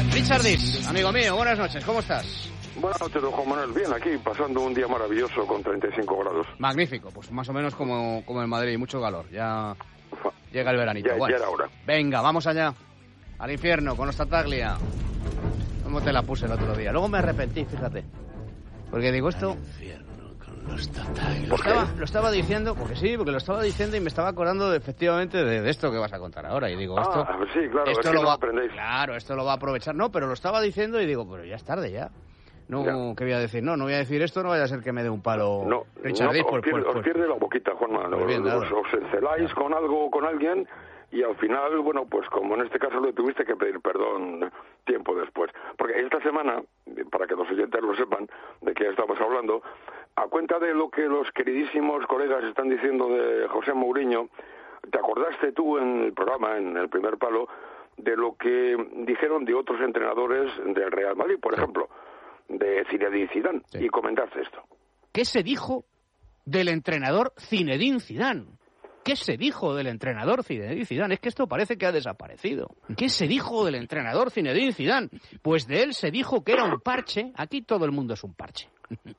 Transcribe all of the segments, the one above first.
Richard Dis, amigo mío, buenas noches, ¿cómo estás? Buenas noches, don Juan Manuel. Bien, aquí pasando un día maravilloso con 35 grados. Magnífico, pues más o menos como en Madrid, mucho calor. Ya llega el veranito. Ya era hora. Venga, vamos allá. Al infierno con los Tartaglia. ¿Cómo te la puse el otro día? Luego me arrepentí, fíjate. Porque digo esto... Lo estaba diciendo, porque lo estaba diciendo y me estaba acordando efectivamente de esto que vas a contar ahora. Y digo, esto... sí, claro, esto es que lo no va, aprendéis. Claro, esto lo va a aprovechar. No, pero lo estaba diciendo y digo, pero ya es tarde ya. No, ya. ¿Qué voy a decir? No voy a decir esto, no vaya a ser que me dé un palo. No, Richard Dis, os pierde la boquita, Juanma. Os enceláis con algo o con alguien y al final, bueno, pues como en este caso le tuviste que pedir perdón tiempo después. Porque esta semana, para que los oyentes lo sepan de qué estamos hablando, a cuenta de lo que los queridísimos colegas están diciendo de José Mourinho, ¿te acordaste tú en el programa, en el primer palo, de lo que dijeron de otros entrenadores del Real Madrid, por ejemplo, de Zinedine Zidane, y comentaste esto? ¿Qué se dijo del entrenador Zinedine Zidane? ¿Qué se dijo del entrenador Zinedine Zidane? Es que esto parece que ha desaparecido. ¿Qué se dijo del entrenador Zinedine Zidane? Pues de él se dijo que era un parche. Aquí todo el mundo es un parche.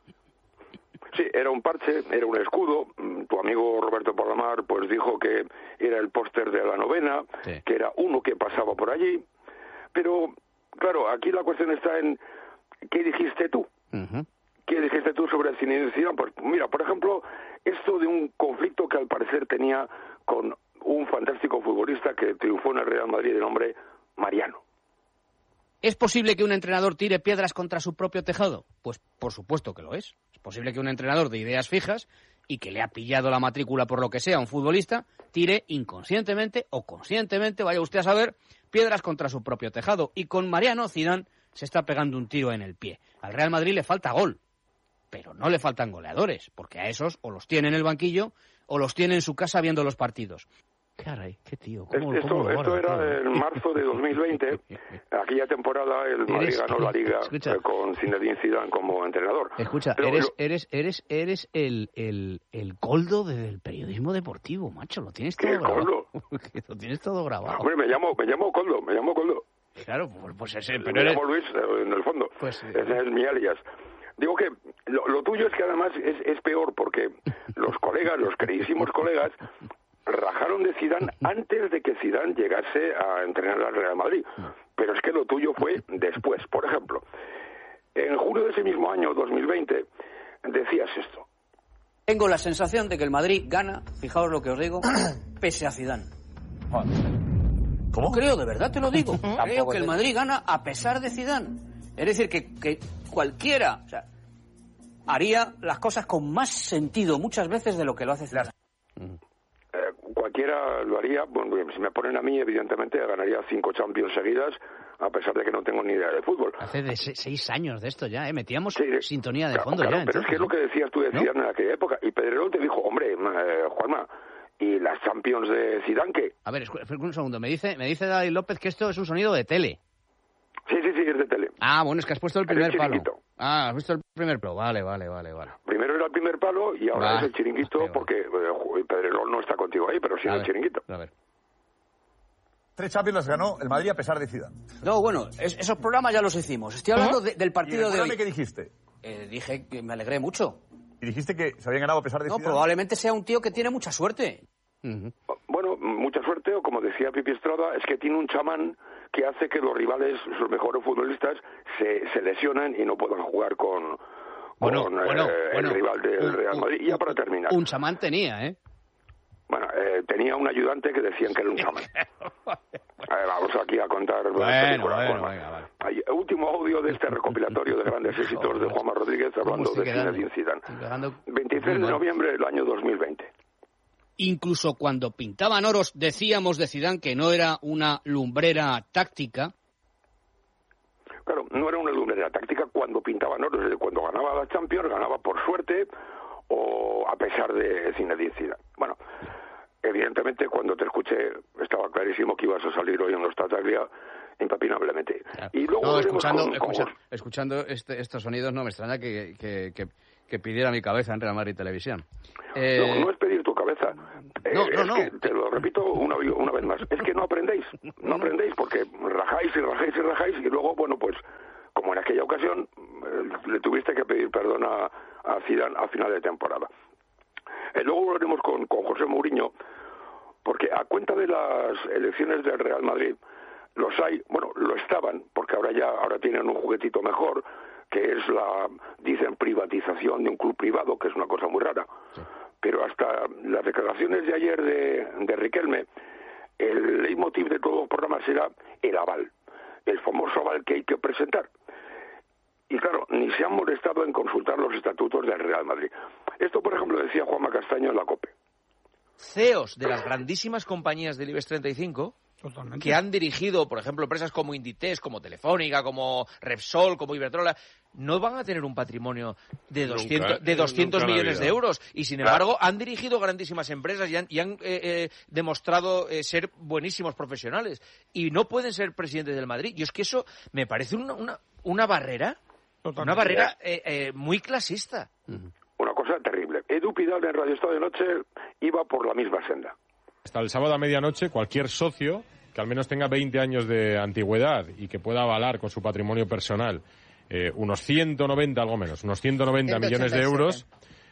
Sí, era un parche, era un escudo. Tu amigo Roberto Palomar pues dijo que era el póster de la novena, que era uno que pasaba por allí. Pero, claro, aquí la cuestión está en ¿qué dijiste tú? ¿Qué dijiste tú sobre el Zinedine Zidane? Pues mira, por ejemplo, esto de un conflicto que al parecer tenía con un fantástico futbolista que triunfó en el Real Madrid de nombre Mariano. ¿Es posible que un entrenador tire piedras contra su propio tejado? Pues por supuesto que lo es. Es posible que un entrenador de ideas fijas y que le ha pillado la matrícula por lo que sea a un futbolista, tire inconscientemente o conscientemente, vaya usted a saber, piedras contra su propio tejado. Y con Mariano, Zidane se está pegando un tiro en el pie. Al Real Madrid le falta gol, pero no le faltan goleadores, porque a esos o los tiene en el banquillo o los tiene en su casa viendo los partidos. Caray, qué tío. Esto era en marzo de 2020. Aquella temporada el Madrid ganó la Liga con Zinedine Zidane como entrenador. Escucha, pero eres el coldo del periodismo deportivo, macho. Lo tienes todo grabado. Lo tienes todo grabado. Hombre, me llamo Coldo. Claro, pues ese... Pero me llamo Luis, en el fondo. Pues, ese es mi alias. Digo que lo tuyo es que además es peor porque los colegas, los queridísimos colegas, rajaron de Zidane antes de que Zidane llegase a entrenar al Real Madrid. Pero es que lo tuyo fue después. Por ejemplo, en julio de ese mismo año, 2020, decías esto. Tengo la sensación de que el Madrid gana, fijaos lo que os digo, pese a Zidane. ¿Cómo? Creo, de verdad te lo digo. Creo que el Madrid gana a pesar de Zidane. Es decir, que cualquiera haría las cosas con más sentido muchas veces de lo que lo hace Zidane. Cualquiera lo haría. Bueno, si me ponen a mí, evidentemente ganaría 5 Champions seguidas, a pesar de que no tengo ni idea de fútbol. Hace 6 años de esto ya, Metíamos sintonía de fondo claro, ya. Pero es que es lo que decías tú de Zidane en aquella época. Y Pedrerol te dijo, hombre, Juanma, ¿y las Champions de Zidane qué? A ver, un segundo. Me dice David López que esto es un sonido de tele. Sí, es de tele. Ah, bueno, es que has puesto el primer palo. Ah, has visto el primer palo. Vale. Primero era el primer palo y ahora es el chiringuito porque Pedrerol no está contigo ahí, pero sí el chiringuito. A ver. 3 Champions las ganó el Madrid a pesar de Zidane. No, bueno, esos programas ya los hicimos. Estoy hablando del partido de hoy. ¿Qué dijiste? Dije que me alegré mucho. ¿Y dijiste que se habían ganado a pesar de Zidane? No, probablemente sea un tío que tiene mucha suerte. Bueno, mucha suerte, o como decía Pipi Estrada, es que tiene un chamán que hace que los rivales, sus mejores futbolistas, se lesionen y no puedan jugar con el rival del Real Madrid. Y ya para terminar. Un chamán tenía, ¿eh? Bueno, tenía un ayudante que decían que era un chamán. Vamos aquí a contar Venga. Último audio de este recopilatorio de grandes éxitos de Juanma Rodríguez hablando de Zinedine Zidane. 23 de noviembre del año 2020. Incluso cuando pintaban oros decíamos de Zidane que no era una lumbrera táctica. Claro, no era una lumbrera táctica cuando pintaban oros. Cuando ganaba la Champions, ganaba por suerte o a pesar de Zinedine Zidane. Bueno, evidentemente cuando te escuché estaba clarísimo que ibas a salir hoy en los Tartaglia impepinablemente. Claro. Y luego escuchando estos sonidos no me extraña que pidiera mi cabeza en Real Madrid Televisión. No es pedir tu cabeza, sea, no. Que, te lo repito una vez más, es que no aprendéis porque rajáis y luego, bueno, pues como en aquella ocasión le tuviste que pedir perdón a Zidane a final de temporada. Luego volveremos con José Mourinho, porque a cuenta de las elecciones del Real Madrid, los hay, bueno, lo estaban, porque ahora tienen un juguetito mejor, que es dicen, privatización de un club privado, que es una cosa muy rara. Sí. Pero hasta las declaraciones de ayer de Riquelme, el leitmotiv de todos los programas era el aval, el famoso aval que hay que presentar. Y claro, ni se han molestado en consultar los estatutos del Real Madrid. Esto, por ejemplo, decía Juanma Castaño en la COPE. CEOs de las grandísimas compañías del IBEX 35... Totalmente. Que han dirigido, por ejemplo, empresas como Inditex, como Telefónica, como Repsol, como Iberdrola, no van a tener un patrimonio de 200 millones de euros. Y, sin embargo, han dirigido grandísimas empresas y han demostrado ser buenísimos profesionales. Y no pueden ser presidentes del Madrid. Y es que eso me parece una barrera, totalmente. Una barrera muy clasista. Una cosa terrible. Edu Pidal en Radio Estado de Noche iba por la misma senda. Hasta el sábado a medianoche, cualquier socio que al menos tenga 20 años de antigüedad y que pueda avalar con su patrimonio personal unos 190, algo menos, unos 190 millones de euros,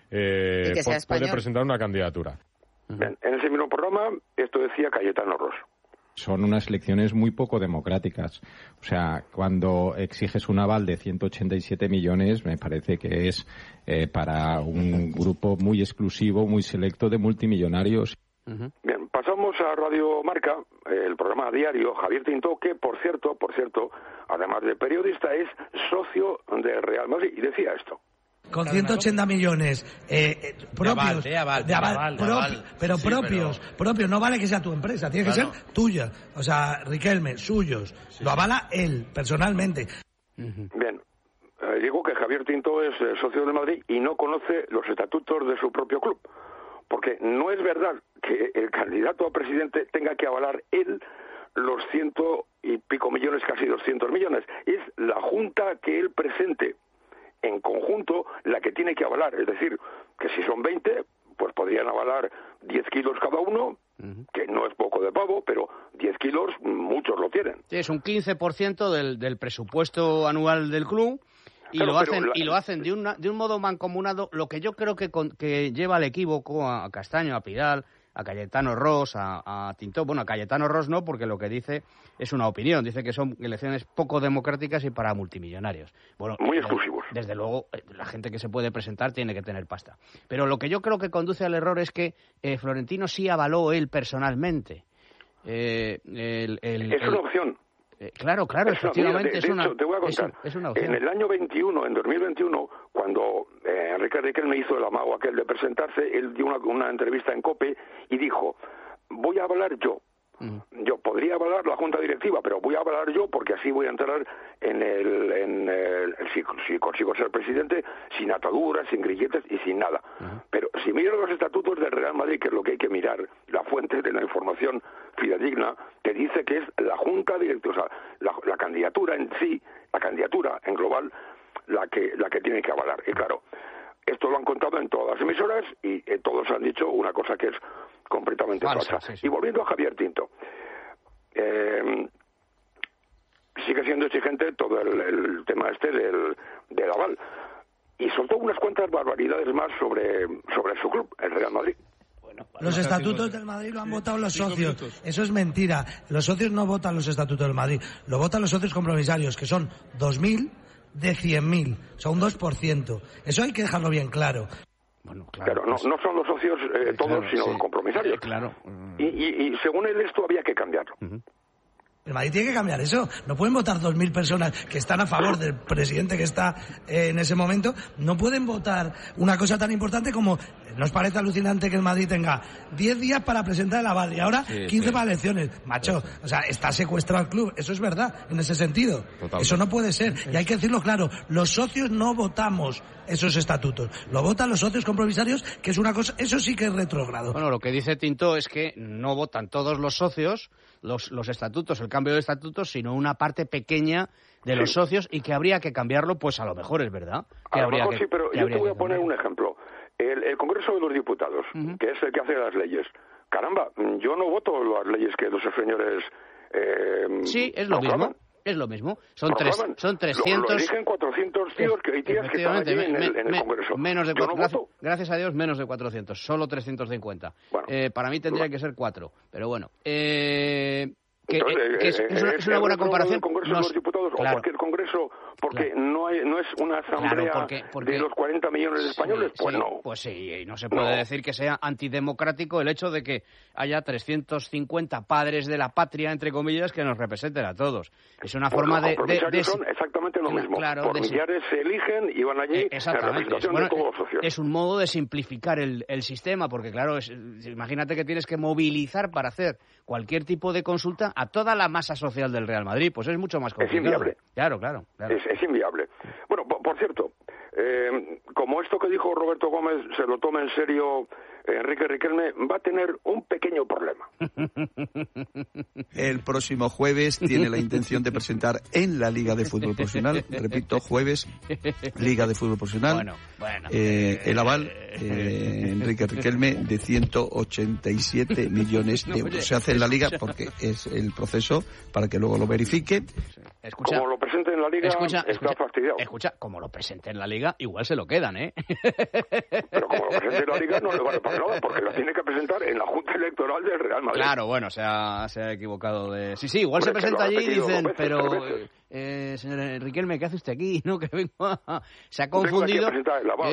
puede presentar una candidatura. Bien, en ese mismo programa, esto decía Cayetano Ros. Son unas elecciones muy poco democráticas. O sea, cuando exiges un aval de 187 millones, me parece que es para un grupo muy exclusivo, muy selecto de multimillonarios. Bien, pasamos a Radio Marca, el programa diario. Javier Tintó, que por cierto, además de periodista, es socio del Real Madrid, y decía esto. Con 180 millones propios, de aval, propios, no vale que sea tu empresa, tiene que ser tuya. O sea, Riquelme, suyos, lo avala él, personalmente. Bien, digo que Javier Tintó es socio del Madrid y no conoce los estatutos de su propio club. Porque no es verdad que el candidato a presidente tenga que avalar él los 100 y pico millones, casi 200 millones. Es la junta que él presente en conjunto la que tiene que avalar. Es decir, que si son 20, pues podrían avalar 10 kilos cada uno, que no es poco de pavo, pero 10 kilos muchos lo tienen. Sí, es un 15% del presupuesto anual del club. Y claro, lo hacen de un modo mancomunado, lo que yo creo que lleva al equívoco a Castaño, a Pidal, a Cayetano Ros, a Tintó. Bueno, a Cayetano Ros no, porque lo que dice es una opinión. Dice que son elecciones poco democráticas y para multimillonarios. Bueno, muy exclusivos. Desde luego, la gente que se puede presentar tiene que tener pasta. Pero lo que yo creo que conduce al error es que Florentino sí avaló él personalmente. Es una opción. Claro, efectivamente. De hecho, te voy a contar. Es una opción. En el año 2021, cuando Enrique Riquelme hizo el amago aquel de presentarse, él dio una entrevista en COPE y dijo, voy a avalar yo. Yo podría avalar la junta directiva, pero voy a avalar yo porque así voy a entrar si consigo ser presidente, sin ataduras, sin grilletes y sin nada. Pero si miras los estatutos del Real Madrid, que es lo que hay que mirar, la fuente de la información fidedigna, te dice que es la junta directiva, o sea, la candidatura en sí, la candidatura en global, la que tiene que avalar. Y claro, esto lo han contado en todas las emisoras y todos han dicho una cosa que es completamente falsa. Sí. Y volviendo a Javier Tinto, sigue siendo exigente todo el tema del aval. Y soltó unas cuantas barbaridades más sobre su club, el Real Madrid. Los estatutos del Madrid lo han votado los socios. Eso es mentira. Los socios no votan los estatutos del Madrid. Lo votan los socios compromisarios, que son 2.000 de 100.000. O sea, un 2%. Eso hay que dejarlo bien claro. Bueno, claro, no son los socios todos, sino los compromisarios. Claro. Y según él esto había que cambiarlo. El Madrid tiene que cambiar eso. No pueden votar 2.000 personas que están a favor del presidente que está en ese momento. No pueden votar una cosa tan importante como... ¿Nos parece alucinante que el Madrid tenga 10 días para presentar el aval y ahora 15 para elecciones? Macho, o sea, está secuestrado el club. Eso es verdad, en ese sentido. Totalmente. Eso no puede ser. Y hay que decirlo claro. Los socios no votamos esos estatutos. Lo votan los socios compromisarios, que es una cosa... Eso sí que es retrógrado. Bueno, lo que dice Tintó es que no votan todos los socios los estatutos, el cambio de estatutos, sino una parte pequeña de los socios y que habría que cambiarlo, pues a lo mejor es verdad. A lo mejor sí, pero yo te voy a poner un ejemplo. el Congreso de los Diputados, que es el que hace las leyes. Caramba, yo no voto las leyes que los señores... sí, es lo mismo. Es lo mismo. Son 300... Lo eligen 400 tíos y tías que están allí en el Congreso. Menos de gracias a Dios, menos de 400. Solo 350. Bueno, para mí tendría que ser 4. Pero bueno... es una buena comparación. ¿Congreso de los Diputados o cualquier Congreso? Porque no es una asamblea porque de los 40 millones de españoles. Pues no. Pues sí, no se puede decir que sea antidemocrático el hecho de que haya 350 padres de la patria, entre comillas, que nos representen a todos. Es una forma de son exactamente lo mismo. Claro, por millares se eligen y van allí en representación de todos los socios. Es un modo de simplificar el sistema, porque claro, imagínate que tienes que movilizar para hacer cualquier tipo de consulta a toda la masa social del Real Madrid, pues es mucho más complicado. Es inviable. Claro. Es inviable. Bueno, por cierto, como esto que dijo Roberto Gómez se lo toma en serio Enrique Riquelme, va a tener un pequeño problema. El próximo jueves tiene la intención de presentar en la Liga de Fútbol Profesional, repito, jueves, Liga de Fútbol Profesional, el aval, Enrique Riquelme, de 187 millones de euros. Se hace en la Liga porque es el proceso para que luego lo verifique. Como lo presente en la Liga, está fastidiado. Escucha, como lo presente en la Liga, igual se lo quedan, ¿eh? Pero como lo presente en la Liga, no le vale para nada, porque lo tiene que presentar en la Junta Electoral del Real Madrid. Claro, bueno, se ha equivocado de... Sí, igual se presenta allí y dicen, pero... señor Riquelme, ¿qué hace usted aquí? ¿No? Que vengo se ha confundido. El aval,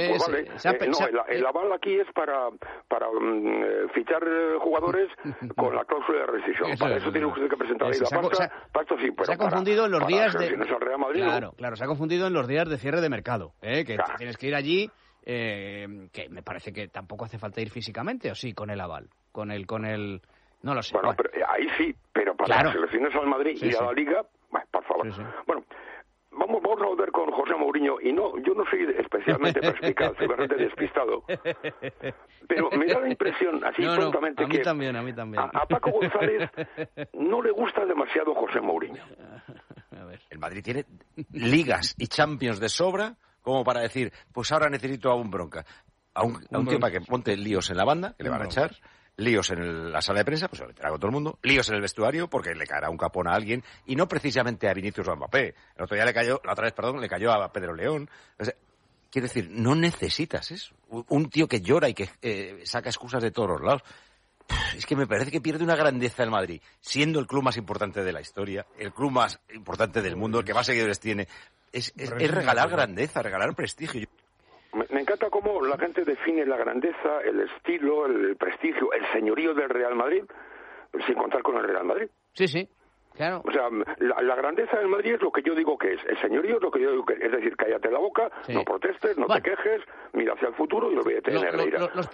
el aval aquí es para fichar jugadores con la cláusula de rescisión. Para eso tiene usted que presentar ahí la pasta. Esto sí, pero se ha confundido en los días de... Real Madrid, claro, se ha confundido en los días de cierre de mercado, que tienes que ir allí, que me parece que tampoco hace falta ir físicamente, o sí, con el aval, con el no lo sé. Bueno, pero ahí sí, pero para las selecciones al Madrid y a la Liga, por favor. Sí. Bueno, vamos a volver con José Mourinho, y yo no soy especialmente perspicaz, soy bastante despistado, pero me da la impresión, así prontamente, a mí también. A Paco González no le gusta demasiado José Mourinho. A ver. El Madrid tiene ligas y Champions de sobra como para decir, pues ahora necesito a un bronca. A un tío para que monte líos en la banda, que le van a echar, líos en la sala de prensa, pues se lo meterá con todo el mundo, líos en el vestuario, porque le caerá un capón a alguien, y no precisamente a Vinicius o a Mbappé. La otra vez le cayó a Pedro León. O sea, quiero decir, no necesitas eso. Un tío que llora y que saca excusas de todos los lados. Es que me parece que pierde una grandeza el Madrid, siendo el club más importante de la historia, el club más importante del mundo, el que más seguidores tiene. Es regalar grandeza, regalar prestigio. Me encanta cómo la gente define la grandeza, el estilo, el prestigio, el señorío del Real Madrid, sin contar con el Real Madrid. Sí, claro. O sea, la grandeza del Madrid es lo que yo digo que es. El señorío es lo que yo digo que es. Es decir, cállate la boca, no protestes, no te quejes, mira hacia el futuro y olvídate de Negreira. Los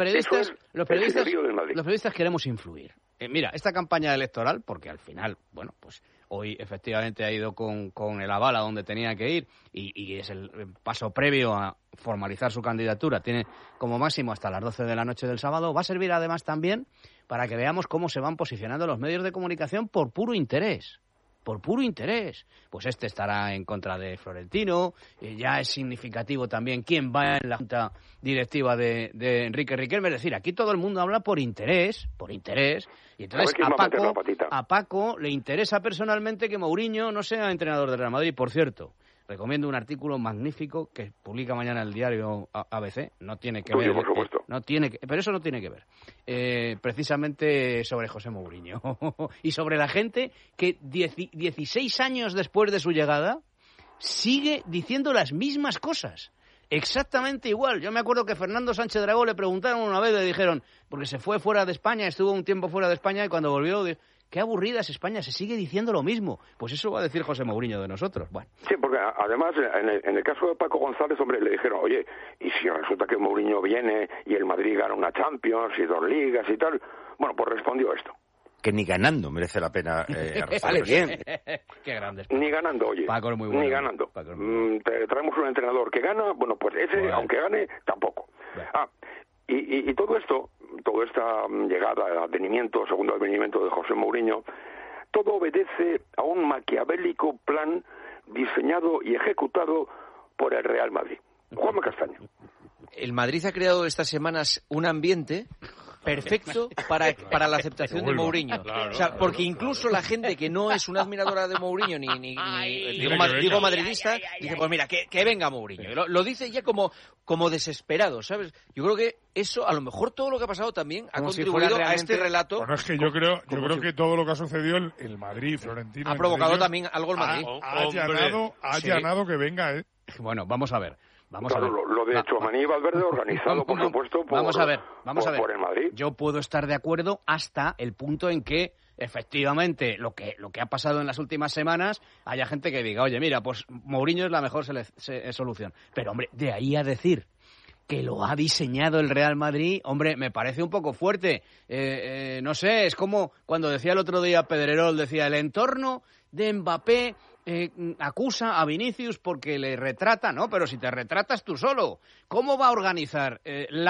periodistas queremos influir. Mira, esta campaña electoral, porque al final, bueno, pues hoy efectivamente ha ido con el aval a donde tenía que ir y es el paso previo a formalizar su candidatura. Tiene como máximo hasta las 12 de la noche del sábado. Va a servir además también para que veamos cómo se van posicionando los medios de comunicación por puro interés. Pues este estará en contra de Florentino, ya es significativo también quién va en la junta directiva de Enrique Riquelme, es decir, aquí todo el mundo habla por interés, y entonces a Paco le interesa personalmente que Mourinho no sea entrenador del Real Madrid. Por cierto, recomiendo un artículo magnífico que publica mañana el diario ABC, no tiene que ver, pero eso no tiene que ver, precisamente sobre José Mourinho y sobre la gente que 16 años después de su llegada sigue diciendo las mismas cosas, exactamente igual. Yo me acuerdo que Fernando Sánchez Dragó le preguntaron una vez, le dijeron, porque se fue fuera de España, estuvo un tiempo fuera de España y cuando volvió... Qué aburrida es España, se sigue diciendo lo mismo. Pues eso va a decir José Mourinho de nosotros. Bueno. Sí, porque además en el caso de Paco González, hombre, le dijeron, oye, ¿y si resulta que Mourinho viene y el Madrid gana una Champions y 2 ligas y tal? Bueno, pues respondió esto. Que ni ganando merece la pena vale bien. Qué grande. Ni ganando, oye. Paco es muy bueno. Ni ganando. Te traemos un entrenador que gana, bueno, pues ese, aunque gane, tampoco. Y todo esto, toda esta llegada, el segundo advenimiento de José Mourinho, todo obedece a un maquiavélico plan diseñado y ejecutado por el Real Madrid. Juanma Castaño. el Madrid ha creado estas semanas un ambiente perfecto para la aceptación de Mourinho. Claro, o sea, porque incluso la gente que no es una admiradora de Mourinho ni digo madridista, dice, pues mira, que venga Mourinho. Lo dice ya como desesperado, ¿sabes? Yo creo que eso, a lo mejor todo lo que ha pasado también ha contribuido a este relato. Bueno, es que yo creo que todo lo que ha sucedido el Madrid, Florentino... Ha provocado también algo el Madrid. Ha allanado que venga, ¿eh? Bueno, vamos a ver. Lo de Tchouaméni y Valverde organizado, por supuesto, por el Madrid. Yo puedo estar de acuerdo hasta el punto en que, efectivamente, lo que ha pasado en las últimas semanas, haya gente que diga, oye, mira, pues Mourinho es la mejor solución. Pero, hombre, de ahí a decir que lo ha diseñado el Real Madrid, hombre, me parece un poco fuerte. No sé, es como cuando decía el otro día Pedrerol, decía, el entorno de Mbappé acusa a Vinicius porque le retrata, ¿no? Pero si te retratas tú solo, ¿cómo va a organizar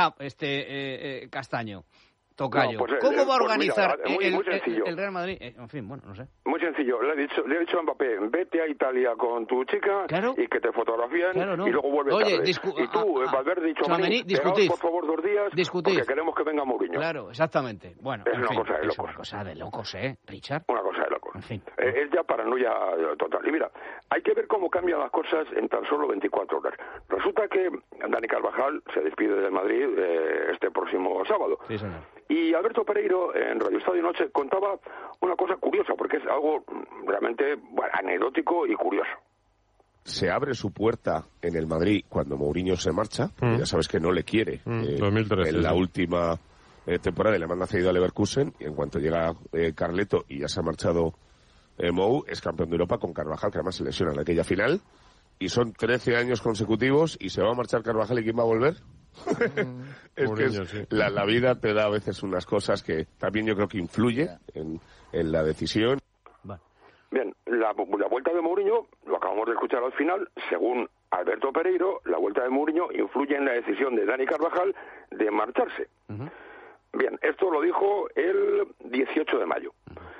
Castaño? Tocayo. No, ¿Cómo va a organizar muy el Real Madrid? En fin, bueno, no sé. Muy sencillo. Le he dicho a Mbappé, vete a Italia con tu chica y que te fotografíen y luego vuelve tarde. Y tú, Valverde y Tchouaméni, discutid. Por favor 2 días porque queremos que venga Mourinho. Claro, exactamente. Bueno, es una cosa de locos. Es una cosa de locos, Richard? Una cosa de locos. En fin. Es ya paranoia total. Y mira, hay que ver cómo cambian las cosas en tan solo 24 horas. Resulta que Dani Carvajal se despide del Madrid este próximo sábado. Sí, señor. Y Alberto Pereiro, en Radio Estadio Noche, contaba una cosa curiosa, porque es algo realmente anecdótico y curioso. Se abre su puerta en el Madrid cuando Mourinho se marcha, ya sabes que no le quiere. 2013, en la última temporada le manda cedido a Leverkusen, y en cuanto llega Carleto y ya se ha marchado Mou, es campeón de Europa con Carvajal, que además se lesiona en aquella final, y son 13 años consecutivos, y se va a marchar Carvajal, ¿y quién va a volver? Mourinho, sí. La vida te da a veces unas cosas que también yo creo que influye en la decisión. Bien, la vuelta de Mourinho, lo acabamos de escuchar al final, según Alberto Pereiro, la vuelta de Mourinho influye en la decisión de Dani Carvajal de marcharse. Bien, esto lo dijo el 18 de mayo.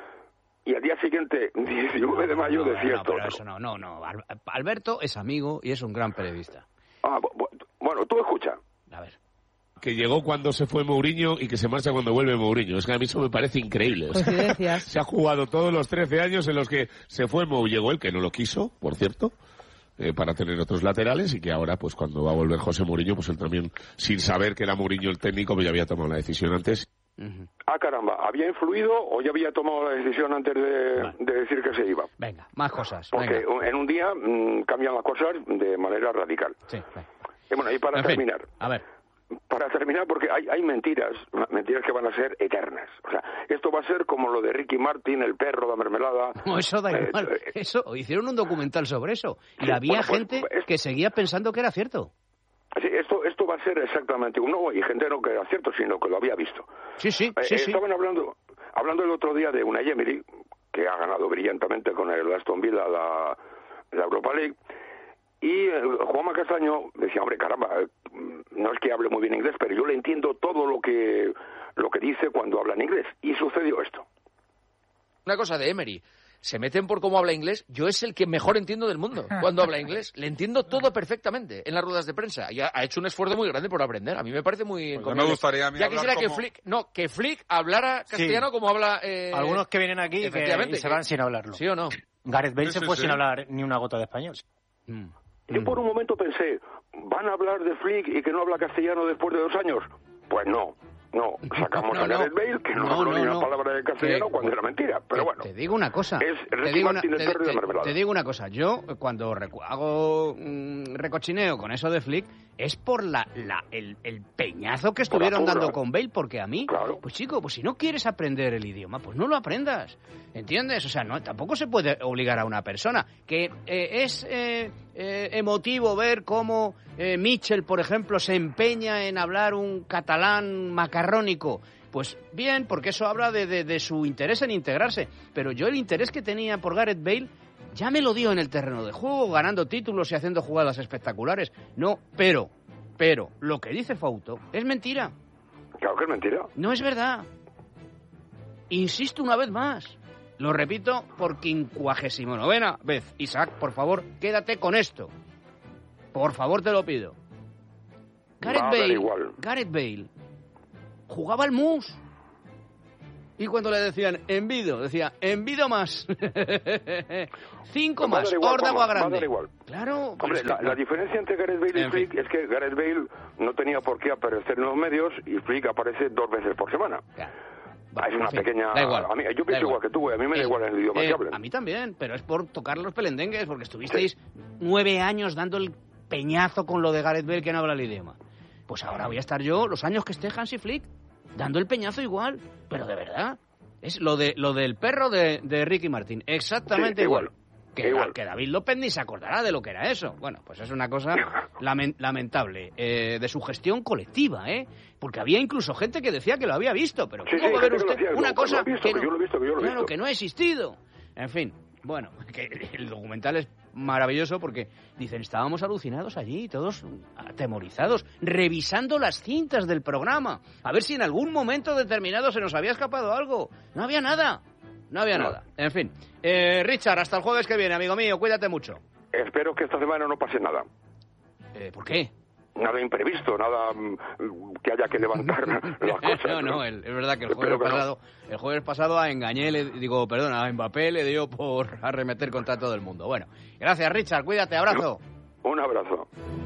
Y al día siguiente, 19 de mayo, decía esto. No. Alberto es amigo y es un gran periodista. Bueno, tú escucha. A ver. Que llegó cuando se fue Mourinho y que se marcha cuando vuelve Mourinho. Es que a mí eso me parece increíble. O sea, se ha jugado todos los 13 años en los que se fue Mou, llegó él, que no lo quiso, por cierto, para tener otros laterales, y que ahora, pues cuando va a volver José Mourinho, pues él también, sin saber que era Mourinho el técnico, pues ya había tomado la decisión antes. Ah, caramba, ¿había influido o ya había tomado la decisión antes de decir que se iba? Venga, más cosas. Porque en un día cambian las cosas de manera radical. Sí. Y bueno, y para terminar. A ver. Para terminar, porque hay mentiras que van a ser eternas. O sea, esto va a ser como lo de Ricky Martin, el perro, la mermelada. No, eso da igual. Eso, hicieron un documental sobre eso. Y había gente que seguía pensando que era cierto. Sí, esto va a ser exactamente uno, y gente no que era cierto, sino que lo había visto. Sí. Estaban hablando el otro día de Unai Emery, que ha ganado brillantemente con el Aston Villa la Europa League, y Juanma Castaño decía, hombre, caramba, no es que hable muy bien inglés, pero yo le entiendo todo lo que dice cuando habla en inglés. Y sucedió esto. Una cosa de Emery. Se meten por cómo habla inglés. Yo es el que mejor entiendo del mundo cuando habla inglés. Le entiendo todo perfectamente en las ruedas de prensa. Y ha hecho un esfuerzo muy grande por aprender. A mí me parece muy... Pues me gustaría a mí ya quisiera que Flick hablara castellano como habla... Algunos que vienen aquí y se van sin hablarlo. ¿Sí o no? Gareth Bale se fue sin hablar ni una gota de español. Yo por un momento pensé, ¿van a hablar de Flick y que no habla castellano después de 2 años? Pues no, sacamos a Gareth Bale, que no habló ni una palabra de castellano cuando era mentira, pero bueno. Te digo una cosa. Es Ricky Martin, el perro de mermelada. Te digo una cosa, yo cuando hago recochineo con eso de Flick, es por el peñazo que estuvieron dando con Bale, porque a mí, pues chico, pues si no quieres aprender el idioma, pues no lo aprendas, ¿entiendes? O sea, tampoco se puede obligar a una persona, que es emotivo ver cómo Mitchell, por ejemplo, se empeña en hablar un catalán macarrónico. Pues bien, porque eso habla de su interés en integrarse, pero yo el interés que tenía por Gareth Bale ya me lo dio en el terreno de juego, ganando títulos y haciendo jugadas espectaculares. No, pero lo que dice Fouto es mentira. Claro que es mentira. No es verdad. Insisto una vez más. Lo repito por 59ª vez. Isaac, por favor, quédate con esto. Por favor, te lo pido. Gareth Bale jugaba al mus. Y cuando le decían envido, decía envido más. 5 más, órdago a grande. Claro. Hombre, la diferencia entre Gareth Bale y Flick es que Gareth Bale no tenía por qué aparecer en los medios y Flick aparece 2 veces por semana. Es una pequeña... Da igual. Yo pienso igual que tú, a mí me da igual en el idioma que hablen. A mí también, pero es por tocar los pelendengues, porque estuvisteis 9 años dando el peñazo con lo de Gareth Bale que no habla el idioma. Pues ahora voy a estar yo, los años que esté Hansi Flick, dando el peñazo igual, pero de verdad. Es lo del perro de Ricky Martin, exactamente igual. Que David López ni se acordará de lo que era eso. Bueno, pues es una cosa lamentable de su gestión colectiva, porque había incluso gente que decía que lo había visto, pero ¿cómo va a ver usted una cosa que no ha existido? En fin, bueno, que el documental es maravilloso porque dicen, estábamos alucinados allí, todos atemorizados, revisando las cintas del programa, a ver si en algún momento determinado se nos había escapado algo. No había nada. En fin, Richard, hasta el jueves que viene, amigo mío, cuídate mucho. Espero que esta semana no pase nada. ¿Por qué? Nada imprevisto, nada que haya que levantar las cosas. No, es verdad que el jueves pasado a Mbappé le dio por arremeter contra todo el mundo. Bueno, gracias Richard, cuídate, abrazo. Un abrazo.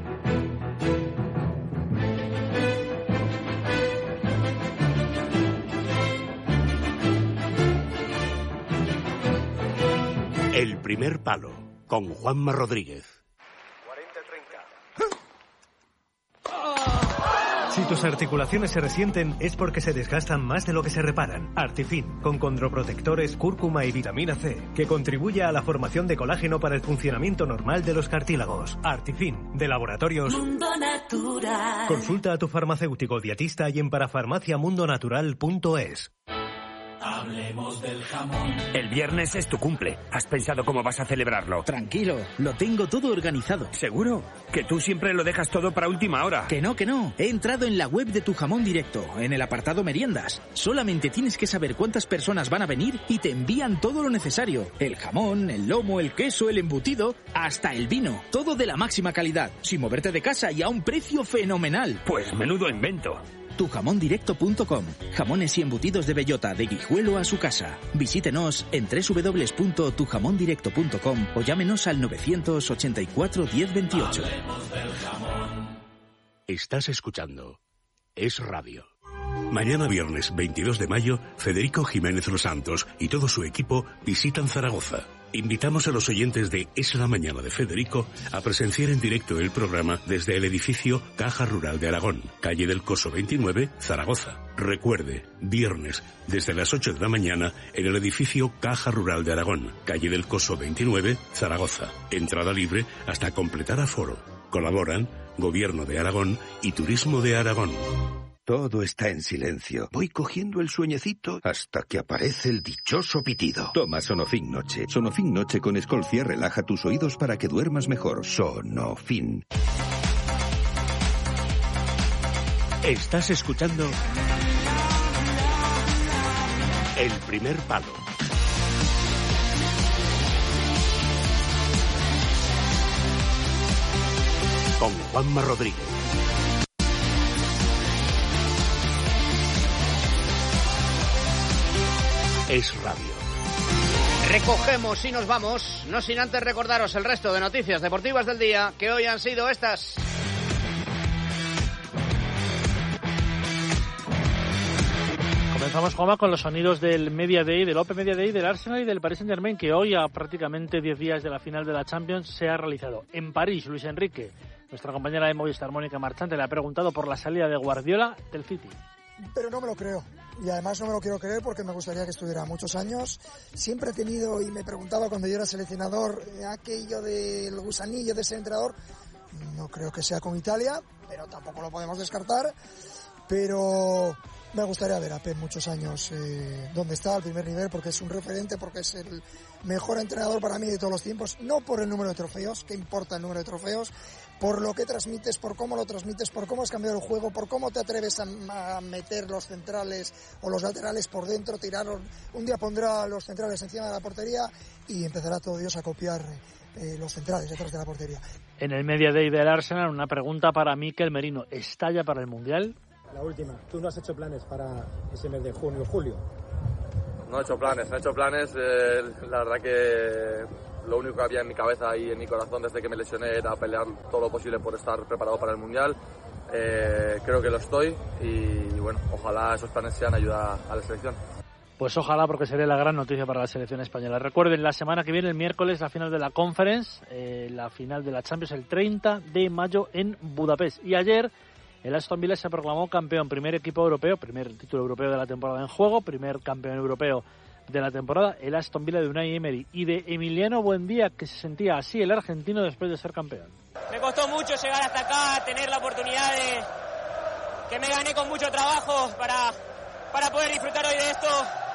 El primer palo, con Juanma Rodríguez. Si tus articulaciones se resienten es porque se desgastan más de lo que se reparan. Artifin, con condroprotectores, cúrcuma y vitamina C, que contribuye a la formación de colágeno para el funcionamiento normal de los cartílagos. Artifin, de Laboratorios Mundo Natural. Consulta a tu farmacéutico dietista y en parafarmaciamundonatural.es. Hablemos del jamón. El viernes es tu cumple. ¿Has pensado cómo vas a celebrarlo? Tranquilo, lo tengo todo organizado. ¿Seguro? Que tú siempre lo dejas todo para última hora. Que no. He entrado en la web de Tu Jamón Directo, en el apartado meriendas. Solamente tienes que saber cuántas personas van a venir y te envían todo lo necesario. El jamón, el lomo, el queso, el embutido, hasta el vino. Todo de la máxima calidad, sin moverte de casa y a un precio fenomenal. Pues menudo invento. Tujamondirecto.com. Jamones y embutidos de bellota, de Guijuelo a su casa. Visítenos en www.tujamondirecto.com o llámenos al 984 1028. Estás escuchando Es Radio. Mañana viernes 22 de mayo, Federico Jiménez Los Santos y todo su equipo visitan Zaragoza. Invitamos a los oyentes de Es la Mañana de Federico a presenciar en directo el programa desde el edificio Caja Rural de Aragón, calle del Coso 29, Zaragoza. Recuerde, viernes, desde las 8 de la mañana, en el edificio Caja Rural de Aragón, calle del Coso 29, Zaragoza. Entrada libre hasta completar aforo. Colaboran Gobierno de Aragón y Turismo de Aragón. Todo está en silencio. Voy cogiendo el sueñecito hasta que aparece el dichoso pitido. Toma Sonofin Noche. Sonofin Noche con Escolcia relaja tus oídos para que duermas mejor. Sonofin. Estás escuchando El primer palo. Con Juanma Rodríguez. Es Radio. Recogemos y nos vamos, no sin antes recordaros el resto de noticias deportivas del día, que hoy han sido estas. Comenzamos, Juanma, con los sonidos del Media Day, del Open Media Day del Arsenal y del Paris Saint-Germain, que hoy, a prácticamente 10 días de la final de la Champions, se ha realizado. En París, Luis Enrique, nuestra compañera de Movistar, Mónica Marchante, le ha preguntado por la salida de Guardiola del City. Pero no me lo creo. Y además no me lo quiero creer porque me gustaría que estuviera muchos años. Siempre he tenido, y me preguntaba cuando yo era seleccionador, aquello del gusanillo de ese entrenador. No creo que sea con Italia, pero tampoco lo podemos descartar. Pero me gustaría ver a Pep muchos años donde está, al primer nivel, porque es un referente, porque es el mejor entrenador para mí de todos los tiempos. No por el número de trofeos, que importa el número de trofeos, por lo que transmites, por cómo lo transmites, por cómo has cambiado el juego, por cómo te atreves a meter los centrales o los laterales por dentro, tirar. Un día pondrá los centrales encima de la portería y empezará todo Dios a copiar los centrales detrás de la portería. En el Media Day del Arsenal, una pregunta para Mikel Merino. ¿Está ya para el Mundial? La última. ¿Tú no has hecho planes para ese mes de junio, julio? No he hecho planes. La verdad que lo único que había en mi cabeza y en mi corazón desde que me lesioné era pelear todo lo posible por estar preparado para el Mundial. Creo que lo estoy y bueno, ojalá esos planes sean ayuda a la selección. Pues ojalá, porque sería la gran noticia para la selección española. Recuerden, la semana que viene, el miércoles, la final de la Conference, la final de la Champions, el 30 de mayo en Budapest. Y ayer el Aston Villa se proclamó campeón, primer equipo europeo, primer título europeo de la temporada en juego, primer campeón europeo de la temporada, el Aston Villa de Unai Emery y de Emiliano Buendía, que se sentía así el argentino después de ser campeón. Me costó mucho llegar hasta acá, tener la oportunidad que me gané con mucho trabajo para poder disfrutar hoy de esto.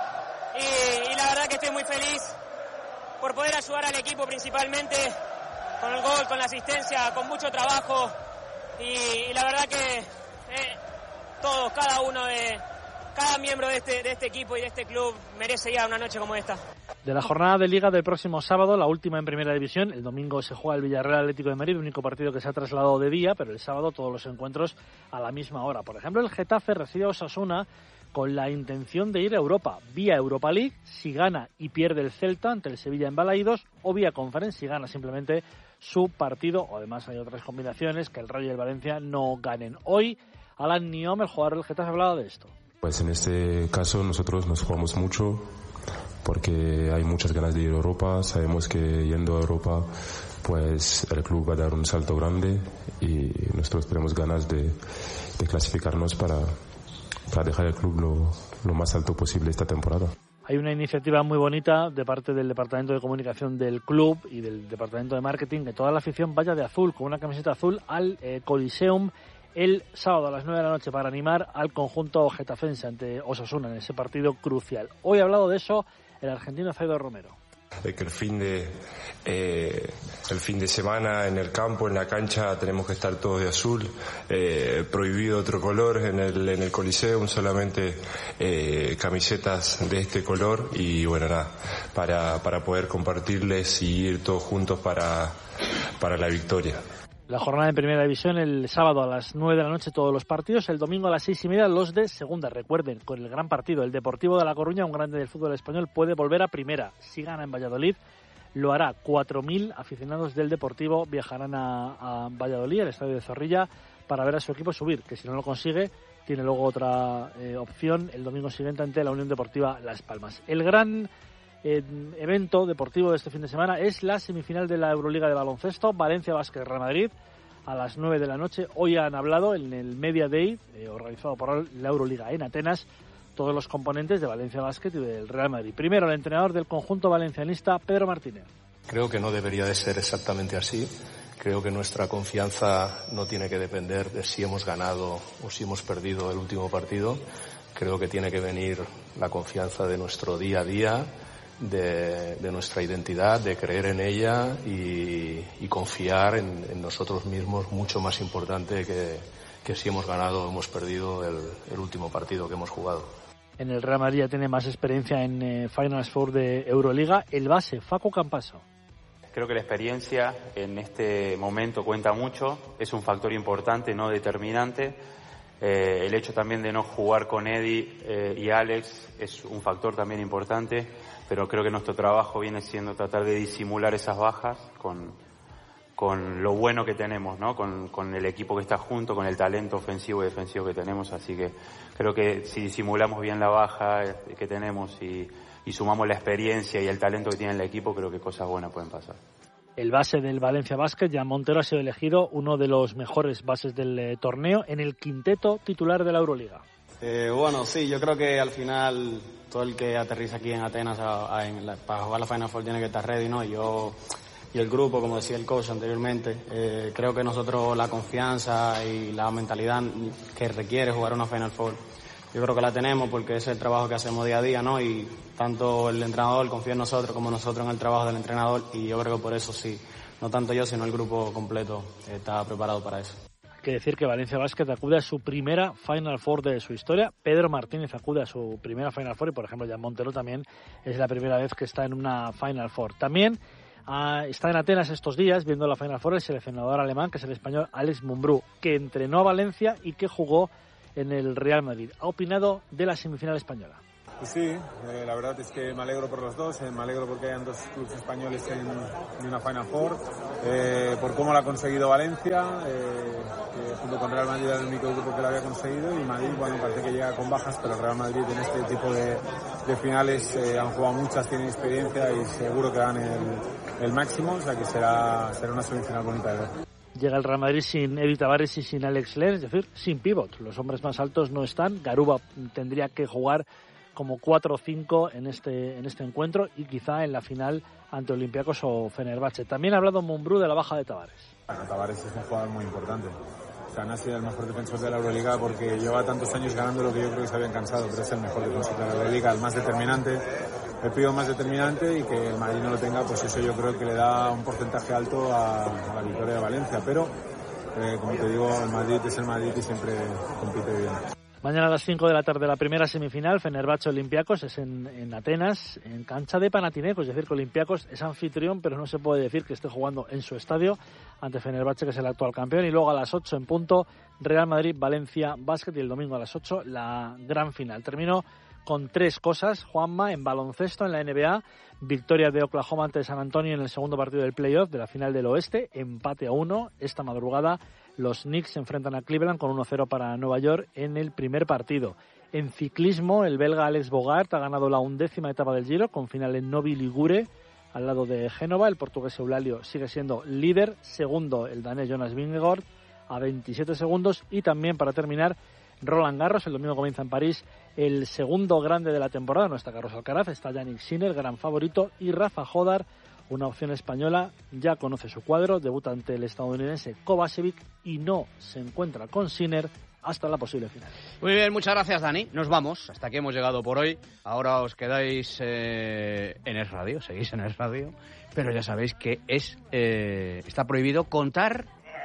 Y la verdad que estoy muy feliz por poder ayudar al equipo, principalmente con el gol, con la asistencia, con mucho trabajo y la verdad que todos, cada miembro de este equipo y de este club merece ya una noche como esta. De la jornada de Liga del próximo sábado, la última en Primera División, el domingo se juega el Villarreal Atlético de Madrid, el único partido que se ha trasladado de día, pero el sábado todos los encuentros a la misma hora. Por ejemplo, el Getafe recibe a Osasuna con la intención de ir a Europa, vía Europa League, si gana y pierde el Celta ante el Sevilla en Balaídos, o vía Conference, si gana simplemente su partido, o además hay otras combinaciones, que el Rayo y el Valencia no ganen. Hoy, Alan Niom, el jugador del Getafe, ha hablado de esto. Pues en este caso nosotros nos jugamos mucho, porque hay muchas ganas de ir a Europa, sabemos que yendo a Europa, pues el club va a dar un salto grande, y nosotros tenemos ganas de clasificarnos para dejar el club lo más alto posible esta temporada. Hay una iniciativa muy bonita de parte del Departamento de Comunicación del club y del Departamento de Marketing, que toda la afición vaya de azul, con una camiseta azul, al Coliseum el sábado a las 9 de la noche para animar al conjunto getafense ante Osasuna en ese partido crucial. Hoy ha hablado de eso el argentino Zaido Romero. Que el fin de semana en el campo, en la cancha, tenemos que estar todos de azul, prohibido otro color en el Coliseum, solamente camisetas de este color, y bueno, nada, para poder compartirles y ir todos juntos para la victoria. La jornada en Primera División el sábado a las 9 de la noche todos los partidos, el domingo a las 6:30 los de Segunda. Recuerden, con el gran partido, el Deportivo de La Coruña, un grande del fútbol español, puede volver a Primera. Si gana en Valladolid, lo hará. 4.000 aficionados del Deportivo viajarán a Valladolid, al estadio de Zorrilla, para ver a su equipo subir, que si no lo consigue, tiene luego otra opción el domingo siguiente ante la Unión Deportiva Las Palmas. El gran evento deportivo de este fin de semana es la semifinal de la Euroliga de baloncesto, Valencia Basket Real Madrid, a las 9 de la noche. Hoy han hablado en el Media Day, organizado por la Euroliga en Atenas, todos los componentes de Valencia Basket y del Real Madrid. Primero, el entrenador del conjunto valencianista, Pedro Martínez. Creo que no debería de ser exactamente así. Creo que nuestra confianza no tiene que depender de si hemos ganado o si hemos perdido el último partido. Creo que tiene que venir la confianza de nuestro día a día, de nuestra identidad, de creer en ella y confiar en nosotros mismos, mucho más importante que si hemos ganado o hemos perdido el último partido que hemos jugado. En el Real Madrid ya tiene más experiencia en Finals Four de Euroliga, el base Facu Campaso. Creo que la experiencia en este momento cuenta mucho, es un factor importante, no determinante. El hecho también de no jugar con Eddie y Alex es un factor también importante, pero creo que nuestro trabajo viene siendo tratar de disimular esas bajas con lo bueno que tenemos, ¿no? Con el equipo que está junto, con el talento ofensivo y defensivo que tenemos, así que creo que si disimulamos bien la baja que tenemos y sumamos la experiencia y el talento que tiene el equipo, creo que cosas buenas pueden pasar. El base del Valencia Basket, Jan Montero, ha sido elegido uno de los mejores bases del torneo en el quinteto titular de la Euroliga. Bueno, sí, yo creo que al final todo el que aterriza aquí en Atenas para jugar la Final Four tiene que estar ready, ¿no? Y el grupo, como decía el coach anteriormente, creo que nosotros la confianza y la mentalidad que requiere jugar una Final Four, yo creo que la tenemos porque es el trabajo que hacemos día a día, ¿no? Y tanto el entrenador confía en nosotros como nosotros en el trabajo del entrenador, y yo creo que por eso sí, no tanto yo sino el grupo completo está preparado para eso. Hay que decir que Valencia Basket acude a su primera Final Four de su historia. Pedro Martínez acude a su primera Final Four y, por ejemplo, Jan Montero también es la primera vez que está en una Final Four. También está en Atenas estos días viendo la Final Four el seleccionador alemán, que es el español Alex Mumbrú, que entrenó a Valencia y que jugó en el Real Madrid. Ha opinado de la semifinal española. Pues sí, la verdad es que me alegro por los dos, me alegro porque hayan dos clubes españoles en una Final Four, por cómo lo ha conseguido Valencia, que junto con Real Madrid era el único grupo que lo había conseguido, y Madrid, bueno, parece que llega con bajas, pero Real Madrid en este tipo de finales han jugado muchas, tienen experiencia y seguro que dan el máximo, o sea que será una semifinal bonita de ver. Llega el Real Madrid sin Eddie Tavares y sin Alex Len, es decir, sin pivot. Los hombres más altos no están. Garuba tendría que jugar como 4 o 5 en este encuentro y quizá en la final ante Olympiacos o Fenerbahce. También ha hablado Mumbrú de la baja de Tavares. Bueno, Tavares es un jugador muy importante. O sea, no ha sido el mejor defensor de la Euroliga porque lleva tantos años ganando lo que yo creo que se habían cansado, pero es el mejor defensor de la Euroliga, el más determinante, el pivo más determinante, y que el Madrid no lo tenga, pues eso yo creo que le da un porcentaje alto a la victoria de Valencia. Pero, como te digo, el Madrid es el Madrid y siempre compite bien. Mañana a las 5 de la tarde la primera semifinal, Fenerbahce-Olympiacos, es en Atenas, en cancha de Panathinaikos, es decir, que Olympiacos es anfitrión, pero no se puede decir que esté jugando en su estadio ante Fenerbahce, que es el actual campeón. Y luego a las 8 en punto, Real Madrid-Valencia Basket, y el domingo a las 8 la gran final. Termino con 3 cosas, Juanma, en baloncesto, en la NBA, victoria de Oklahoma ante San Antonio en el segundo partido del playoff de la final del oeste, empate a 1, esta madrugada los Knicks se enfrentan a Cleveland con 1-0 para Nueva York en el primer partido. En ciclismo, el belga Alex Bogart ha ganado la 11ª etapa del Giro con final en Novi Ligure al lado de Génova. El portugués Eulalio sigue siendo líder, segundo el danés Jonas Vingegaard a 27 segundos. Y también, para terminar, Roland Garros, el domingo comienza en París el segundo grande de la temporada. No está Carlos Alcaraz, está Jannik Sinner, gran favorito, y Rafa Jodar, una opción española, ya conoce su cuadro, debuta ante el estadounidense Kovacevic y no se encuentra con Sinner hasta la posible final. Muy bien, muchas gracias, Dani. Nos vamos, hasta aquí hemos llegado por hoy. Ahora os quedáis en Es Radio, seguís en Es Radio, pero ya sabéis que está prohibido contar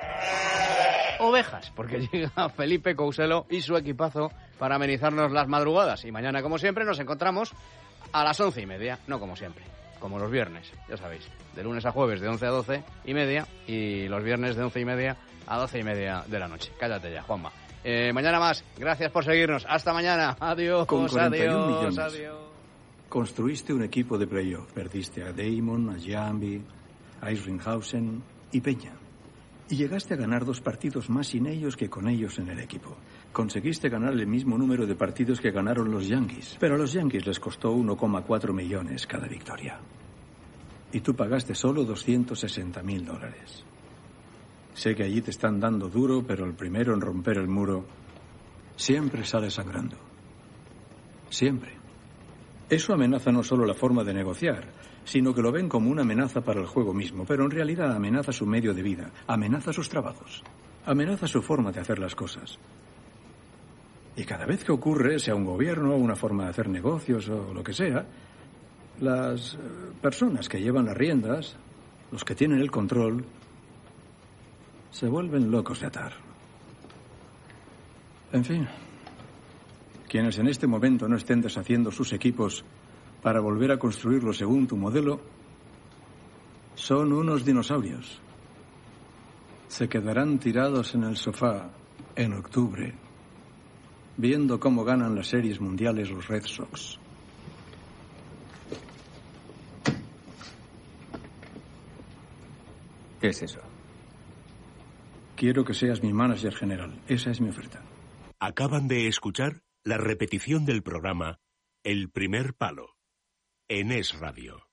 ovejas, porque llega Felipe Couselo y su equipazo para amenizarnos las madrugadas. Y mañana, como siempre, nos encontramos a las 11:30, no como siempre, como los viernes, ya sabéis, de lunes a jueves de 11 a 12:30 y los viernes de 11:30 a 12:30 de la noche. Cállate ya, Juanma. Mañana más. Gracias por seguirnos. Hasta mañana. Adiós. Con 41 millones. Adiós. Construiste un equipo de playoff. Perdiste a Damon, a Jambi, a Isringhausen y Peña. Y llegaste a ganar 2 partidos más sin ellos que con ellos en el equipo. Conseguiste ganar el mismo número de partidos que ganaron los Yankees, pero a los Yankees les costó 1,4 millones cada victoria. Y tú pagaste solo $260,000. Sé que allí te están dando duro, pero el primero en romper el muro siempre sale sangrando. Siempre. Eso amenaza no solo la forma de negociar, sino que lo ven como una amenaza para el juego mismo, pero en realidad amenaza su medio de vida, amenaza sus trabajos, amenaza su forma de hacer las cosas. Y cada vez que ocurre, sea un gobierno, una forma de hacer negocios o lo que sea, las personas que llevan las riendas, los que tienen el control, se vuelven locos de atar. En fin, quienes en este momento no estén deshaciendo sus equipos para volver a construirlo según tu modelo, son unos dinosaurios. Se quedarán tirados en el sofá en octubre, viendo cómo ganan las series mundiales los Red Sox. ¿Qué es eso? Quiero que seas mi manager general. Esa es mi oferta. Acaban de escuchar la repetición del programa El Primer Palo en Es Radio.